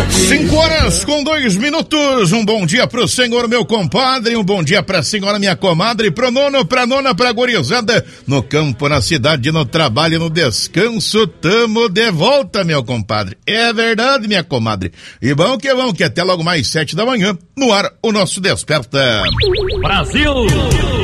5:02. Um bom dia pro senhor, meu compadre, um bom dia pra senhora, minha comadre, pro nono, pra nona, pra gurizada, no campo, na cidade, no trabalho, no descanso, tamo de volta, meu compadre. É verdade, minha comadre. E bom, que até logo mais 7 da manhã, no ar, o nosso Desperta. Brasil!